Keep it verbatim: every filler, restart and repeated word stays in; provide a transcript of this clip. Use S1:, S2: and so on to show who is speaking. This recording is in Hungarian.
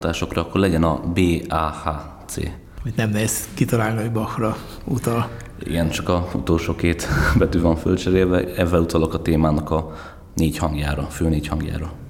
S1: hatásokra, akkor legyen a B A H C.
S2: Hogy nem nehéz kitalálni, hogy Bachra utal.
S1: Igen, csak a utolsó két betű van fölcserélve, ezzel utalok a témának a négy hangjára, fő négy hangjára.